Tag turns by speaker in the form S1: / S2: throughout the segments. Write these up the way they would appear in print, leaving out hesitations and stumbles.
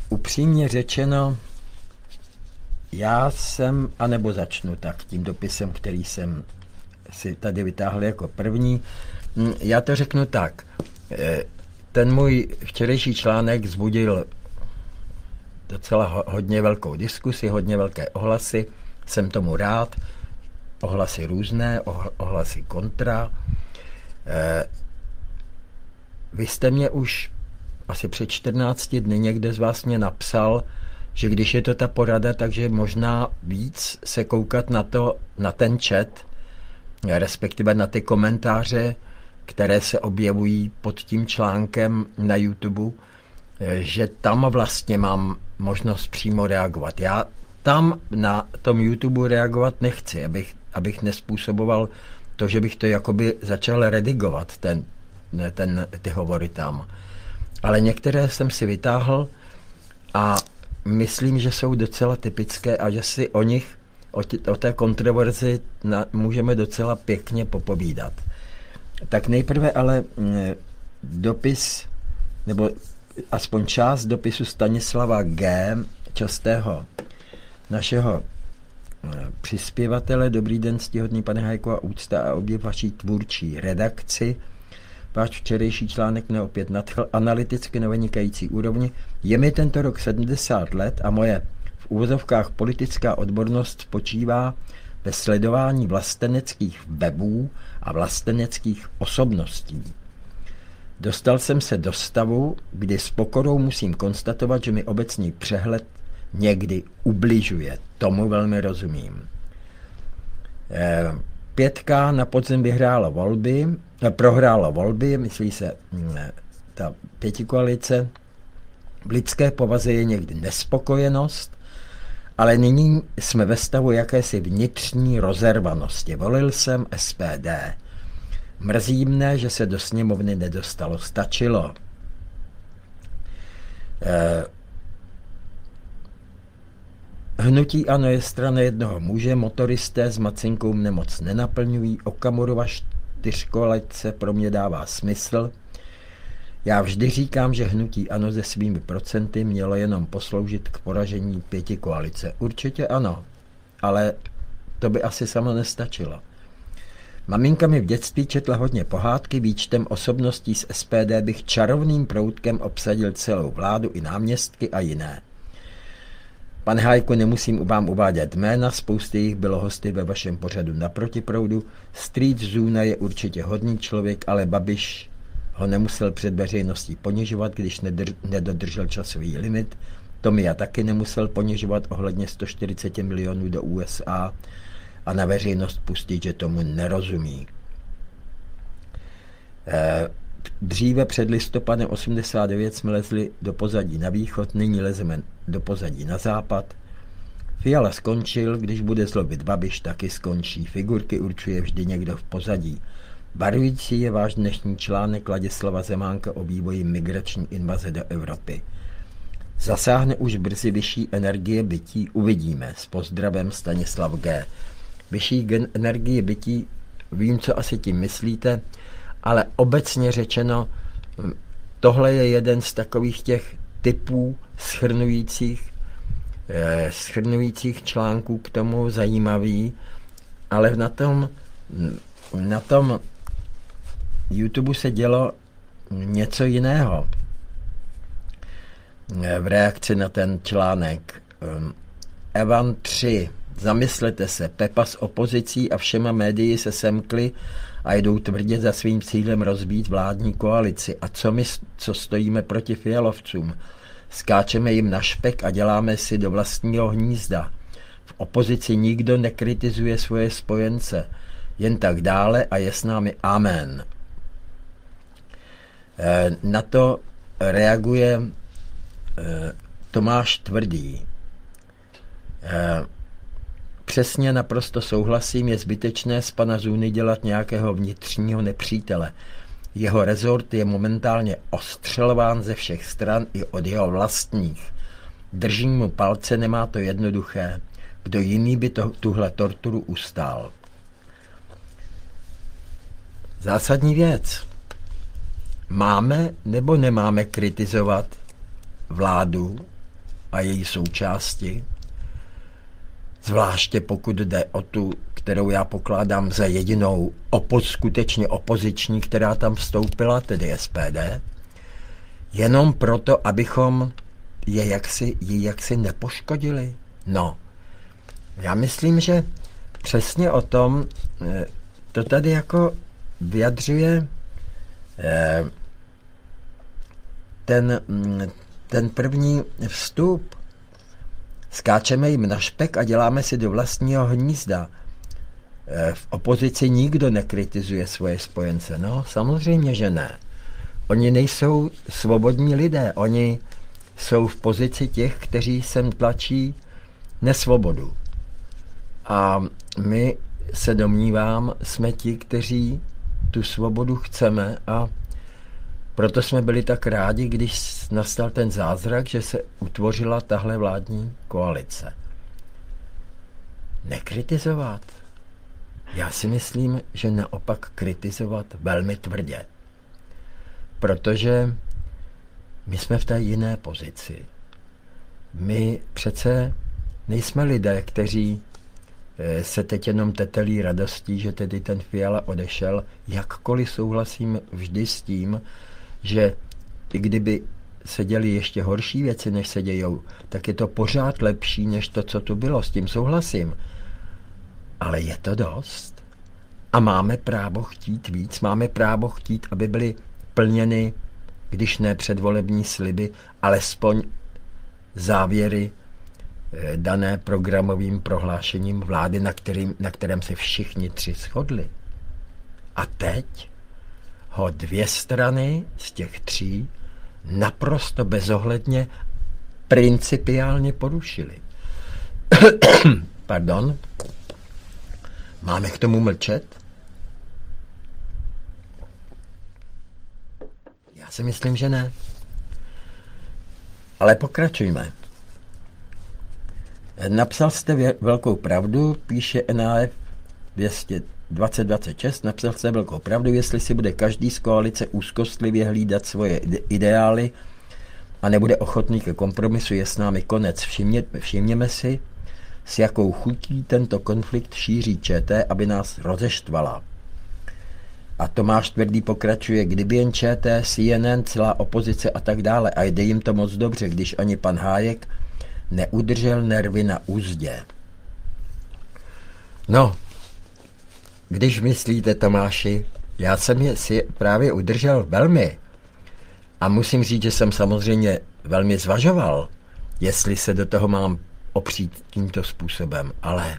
S1: Upřímně řečeno, já jsem, anebo začnu tak tím dopisem, který jsem si tady vytáhl jako první. Já to řeknu tak. Ten můj včerejší článek vzbudil docela hodně velkou diskusi, hodně velké ohlasy. Jsem tomu rád. Ohlasy různé, ohlasy kontra. Vy jste mě už asi před 14 dny někde z vás mě napsal, že když je to ta porada, takže možná víc se koukat na ten chat, respektive na ty komentáře, které se objevují pod tím článkem na YouTube, že tam vlastně mám možnost přímo reagovat. Já tam na tom YouTube reagovat nechci, abych nespůsoboval to, že bych to jakoby začal redigovat, ty hovory tam. Ale některé jsem si vytáhl a myslím, že jsou docela typické a že si o nich, o té kontroverzi můžeme docela pěkně popovídat. Tak nejprve ale dopis, nebo aspoň část dopisu Stanislava G., častého našeho přispěvatele. Dobrý den, ctihodný pane Hajko, a úcta a obdiv vaší tvůrčí redakci. Váš včerejší článek mě opět nadchl analyticky na vynikající úrovni. Je mi tento rok 70 let a moje v úvozovkách politická odbornost spočívá ve sledování vlasteneckých webů a vlasteneckých osobností. Dostal jsem se do stavu, kdy s pokorou musím konstatovat, že mi obecný přehled někdy ubližuje. Tomu velmi rozumím. 5K na podzim prohrálo volby, myslí se ta pětikoalice. V lidské povaze je někdy nespokojenost, ale nyní jsme ve stavu jakési vnitřní rozervanosti. Volil jsem SPD. Mrzí mne, že se do sněmovny nedostalo. Stačilo. Hnutí ANO je strana jednoho muže, motoristé s Macinkou mne moc nenaplňují, Okamurova čtyřkoalice pro mě dává smysl. Já vždy říkám, že hnutí ANO se svými procenty mělo jenom posloužit k poražení pětikoalice. Určitě ano, ale to by asi samo nestačilo. Maminka mi v dětství četla hodně pohádky, výčtem osobností z SPD bych čarovným proutkem obsadil celou vládu i náměstky a jiné. Pane Hájku, nemusím vám uvádět jména, spousty jich bylo hosty ve vašem pořadu Na protiproudu. Street Zuna je určitě hodný člověk, ale Babiš ho nemusel před veřejností ponižovat, když nedodržel časový limit. Tomia taky nemusel ponižovat ohledně 140 milionů do USA a na veřejnost pustit, že tomu nerozumí. Dříve před listopadem 89 jsme lezli do pozadí na východ, nyní lezeme do pozadí na západ. Fiala skončil, když bude zlobit Babiš, taky skončí. Figurky určuje vždy někdo v pozadí. Varující je váš dnešní článek Ladislava Zemánka o vývoji migrační invaze do Evropy. Zasáhne už brzy vyšší energie bytí, uvidíme. S pozdravem Stanislav G. Vyšší energie bytí, vím, co asi tím myslíte, ale obecně řečeno, tohle je jeden z takových těch typů shrnujících článků k tomu zajímavý, ale na tom YouTube se dělo něco jiného. V reakci na ten článek Evan 3. Zamyslete se, Pepa s opozicí a všema médii se semkli a jdou tvrdě za svým cílem rozbít vládní koalici. A co stojíme proti fialovcům? Skáčeme jim na špek a děláme si do vlastního hnízda. V opozici nikdo nekritizuje svoje spojence. Jen tak dále a je s námi amen. Na to reaguje Tomáš Tvrdý. Přesně naprosto souhlasím, je zbytečné z pana Zůny dělat nějakého vnitřního nepřítele. Jeho rezort je momentálně ostřelován ze všech stran i od jeho vlastních. Držím mu palce, nemá to jednoduché. Kdo jiný by tuhle torturu ustál? Zásadní věc. Máme nebo nemáme kritizovat vládu a její součásti, zvláště pokud jde o tu, kterou já pokládám za jedinou skutečně opoziční, která tam vstoupila, tedy SPD, jenom proto, abychom ji jaksi nepoškodili. No, já myslím, že přesně o tom to tady jako vyjadřuje ten první vstup. Skáčeme jim na špek a děláme si do vlastního hnízda. V opozici nikdo nekritizuje svoje spojence. No, samozřejmě, že ne. Oni nejsou svobodní lidé. Oni jsou v pozici těch, kteří sem tlačí nesvobodu. A my se domnívám, jsme ti, kteří tu svobodu chceme, a proto jsme byli tak rádi, když nastal ten zázrak, že se utvořila tahle vládní koalice. Nekritizovat. Já si myslím, že naopak kritizovat velmi tvrdě. Protože my jsme v té jiné pozici. My přece nejsme lidé, kteří se teď jenom tetelí radostí, že tedy ten Fiala odešel. Jakkoliv souhlasím vždy s tím, že i kdyby se děly ještě horší věci, než se dějou, tak je to pořád lepší, než to, co tu bylo. S tím souhlasím. Ale je to dost. A máme právo chtít víc. Máme právo chtít, aby byly plněny, když ne předvolební sliby, alespoň závěry dané programovým prohlášením vlády, na kterém se všichni tři shodli. A teď ho dvě strany z těch tří naprosto bezohledně principiálně porušily. Pardon. Máme k tomu mlčet? Já si myslím, že ne. Ale pokračujme. Napsal jste velkou pravdu, píše NAF 2026, napsal jste velkou pravdu, jestli si bude každý z koalice úzkostlivě hlídat svoje ideály a nebude ochotný ke kompromisu, je s námi konec. Všimněme si, s jakou chutí tento konflikt šíří ČT, aby nás rozeštvala. A Tomáš Tvrdý pokračuje, kdyby jen ČT, CNN, celá opozice a tak dále, a jde jim to moc dobře, když ani pan Hájek neudržel nervy na úzdě. No, když myslíte, Tomáši, já jsem je si právě udržel velmi. A musím říct, že jsem samozřejmě velmi zvažoval, jestli se do toho mám opřít tímto způsobem, ale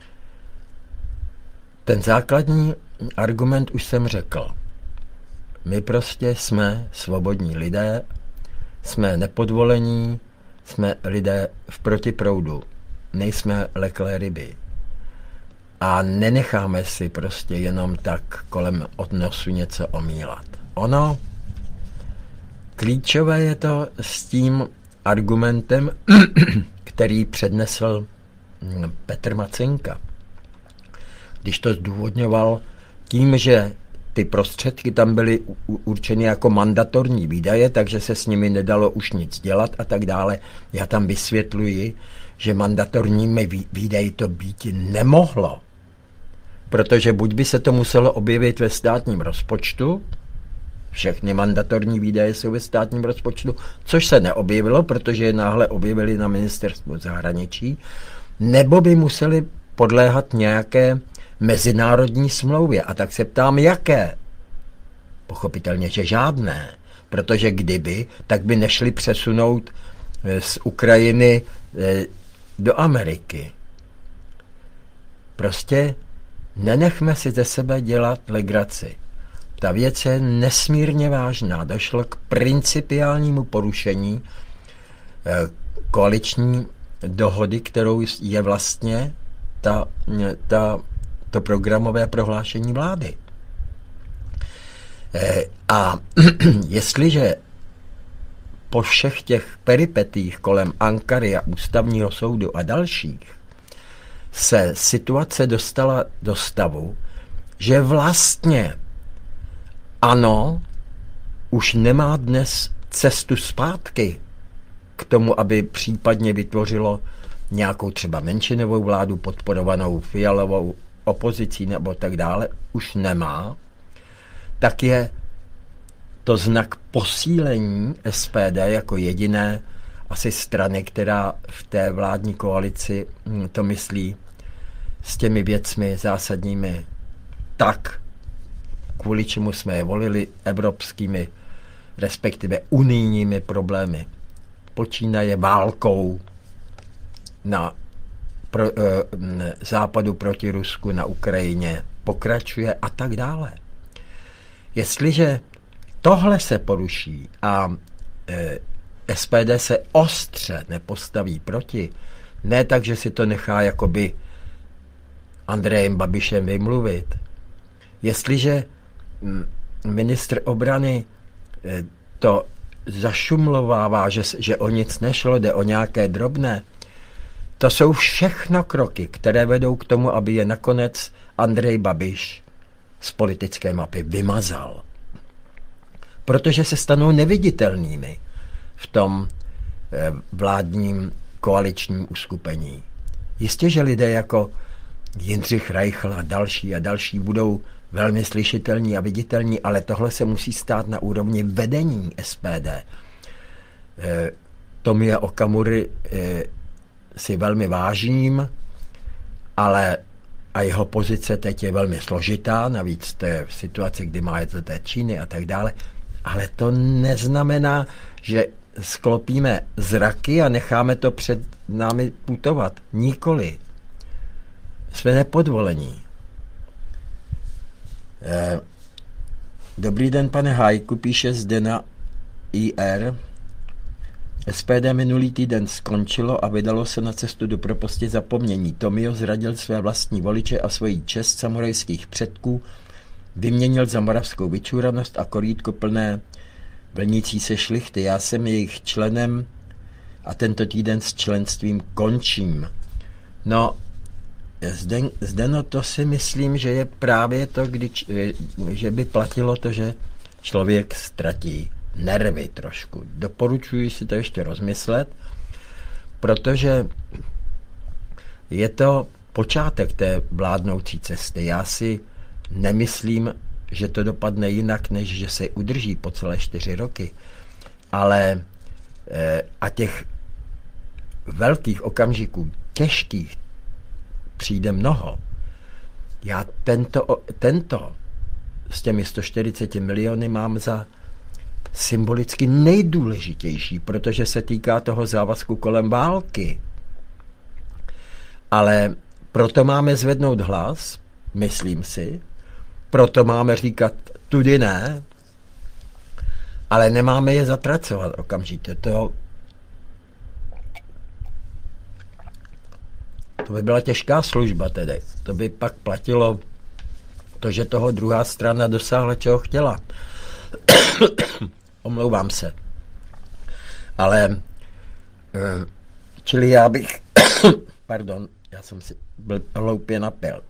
S1: ten základní argument už jsem řekl. My prostě jsme svobodní lidé, jsme nepodvolení, jsme lidé v protiproudu, nejsme leklé ryby. A nenecháme si prostě jenom tak kolem od nosu něco omílat. Ono, klíčové je to s tím argumentem, který přednesl Petr Macinka. Když to zdůvodňoval tím, že ty prostředky tam byly určeny jako mandatorní výdaje, takže se s nimi nedalo už nic dělat a tak dále. Já tam vysvětluji, že mandatorními výdaji to být nemohlo. Protože buď by se to muselo objevit ve státním rozpočtu, všechny mandatorní výdaje jsou ve státním rozpočtu, což se neobjevilo, protože je náhle objevili na ministerstvu zahraničí, nebo by museli podléhat nějaké mezinárodní smlouvě. A tak se ptám, jaké? Pochopitelně, že žádné. Protože kdyby, tak by nešli přesunout z Ukrajiny do Ameriky. Prostě nenechme si ze sebe dělat legraci. Ta věc je nesmírně vážná. Došlo k principiálnímu porušení koaliční dohody, kterou je vlastně to programové prohlášení vlády. A jestliže po všech těch peripetích kolem Ankary a ústavního soudu a dalších se situace dostala do stavu, že vlastně ANO už nemá dnes cestu zpátky k tomu, aby případně vytvořilo nějakou třeba menšinovou vládu podporovanou Fialovou opozicí nebo tak dále, už nemá, tak je to znak posílení SPD jako jediné asi strany, která v té vládní koalici to myslí s těmi věcmi zásadními tak, kvůli čemu jsme je volili, evropskými, respektive unijními problémy. Počínaje válkou na západu proti Rusku, na Ukrajině, pokračuje a tak dále. Jestliže tohle se poruší a SPD se ostře nepostaví proti, ne tak, že si to nechá jakoby Andrejem Babišem vymluvit. Jestliže ministr obrany to zašumlovává, že o nic nešlo, jde o nějaké drobné, to jsou všechno kroky, které vedou k tomu, aby je nakonec Andrej Babiš z politické mapy vymazal. Protože se stanou neviditelnými v tom vládním koaličním uskupení. Jistě, že lidé jako Jindřich Reichl a další budou velmi slyšitelní a viditelní, ale tohle se musí stát na úrovni vedení SPD. Tomia Okamury si velmi vážím, ale a jeho pozice teď je velmi složitá, navíc to je v situaci, kdy má jet do té Číny a tak dále, ale to neznamená, že sklopíme zraky a necháme to před námi putovat. Nikoli. Jsme nepodvolení. Dobrý den, pane Hajku, píše Zdena IR. SPD minulý týden skončilo a vydalo se na cestu do propasti zapomnění. Tomio zradil své vlastní voliče a svoji čest samurajských předků, vyměnil za moravskou vyčúranost a korítko plné vlnící se šlichty. Já jsem jejich členem a tento týden s členstvím končím. No, Zdeno, to si myslím, že je právě to, že by platilo to, že člověk ztratí nervy trošku. Doporučuji si to ještě rozmyslet, protože je to počátek té vládnoucí cesty. Já si nemyslím, že to dopadne jinak, než že se udrží po celé 4 roky. Ale a těch velkých okamžiků, těžkých, přijde mnoho. Já tento s těmi 140 miliony mám za symbolicky nejdůležitější, protože se týká toho závazku kolem války. Ale proto máme zvednout hlas, myslím si, proto máme říkat tudy ne, ale nemáme je zatracovat okamžitě. To by byla těžká služba tedy. To by pak platilo to, že toho druhá strana dosáhla, čeho chtěla. Omlouvám se. Ale, čili já bych, pardon, já jsem si byl hloupě napil.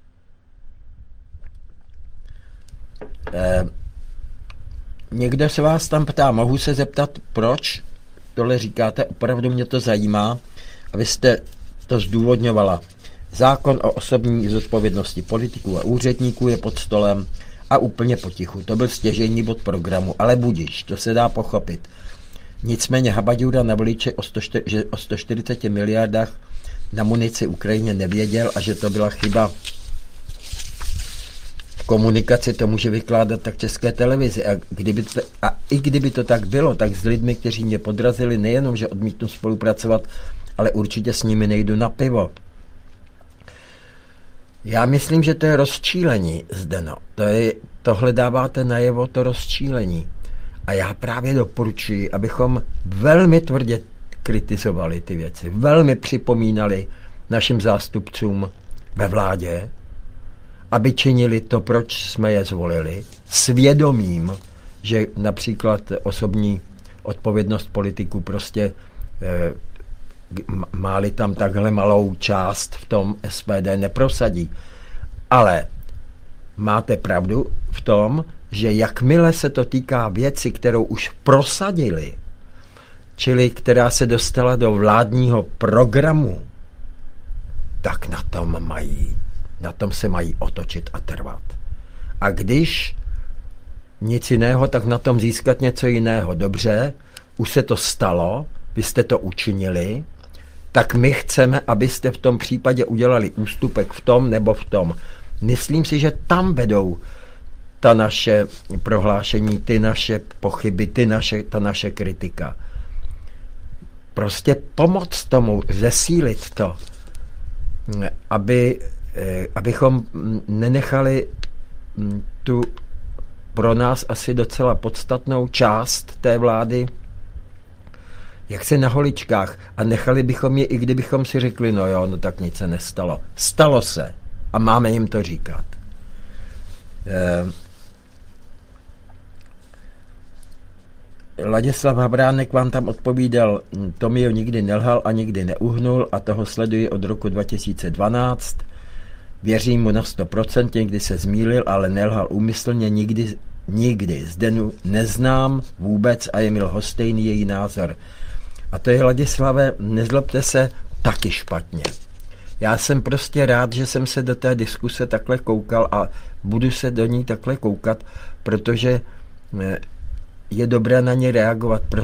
S1: Někdo se vás tam ptá, mohu se zeptat, proč tohle říkáte, opravdu mě to zajímá, abyste to zdůvodňovala. Zákon o osobní zodpovědnosti politiků a úředníků je pod stolem a úplně potichu. To byl stěžejní bod programu, ale budiš, to se dá pochopit. Nicméně Habaďura na voliče že o 140 miliardách na munici Ukrajině nevěděl a že to byla chyba v komunikaci, to může vykládat tak České televizi. A i kdyby to tak bylo, tak s lidmi, kteří mě podrazili, nejenom, že odmítnu spolupracovat, ale určitě s nimi nejdu na pivo. Já myslím, že to je rozčílení, Zdeno. Tohle dáváte najevo, to rozčílení. A já právě doporučuji, abychom velmi tvrdě kritizovali ty věci, velmi připomínali našim zástupcům ve vládě, aby činili to, proč jsme je zvolili, svědomím, že například osobní odpovědnost politiků prostě máli tam takhle malou část v tom SPD neprosadí. Ale máte pravdu v tom, že jakmile se to týká věci, kterou už prosadili, čili která se dostala do vládního programu, tak na tom se mají otočit a trvat. A když nic jiného, tak na tom získat něco jiného. Dobře, už se to stalo, vy jste to učinili, tak my chceme, abyste v tom případě udělali ústupek v tom nebo v tom. Myslím si, že tam vedou ta naše prohlášení, ty naše pochyby, ta naše kritika. Prostě pomoct tomu, zesílit to, abychom nenechali tu pro nás asi docela podstatnou část té vlády jak se na holičkách a nechali bychom je, i kdybychom si řekli, no jo, no tak nic se nestalo. Stalo se a máme jim to říkat. Ladislav Havránek vám tam odpovídal, Tomio nikdy nelhal a nikdy neuhnul a toho sleduji od roku 2012. Věřím mu na 100%, někdy se zmýlil, ale nelhal úmyslně, nikdy. Zdenu neznám vůbec a je mi lhostejný její názor. A to je, Ladislave, nezlobte se, taky špatně. Já jsem prostě rád, že jsem se do té diskuse takhle koukal a budu se do ní takhle koukat, protože je dobré na ně reagovat.